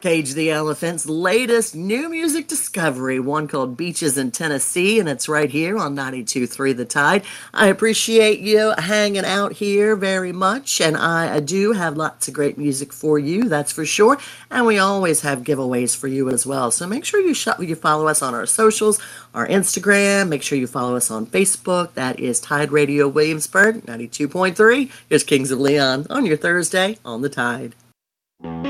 Cage the Elephant's latest new music discovery, one called Beaches in Tennessee, and it's right here on 92.3 The Tide. I appreciate you hanging out here very much, and I do have lots of great music for you, that's for sure, and we always have giveaways for you as well. So make sure you follow us on our socials, our Instagram, make sure you follow us on Facebook. That is Tide Radio Williamsburg, 92.3. Here's Kings of Leon on your Thursday on The Tide.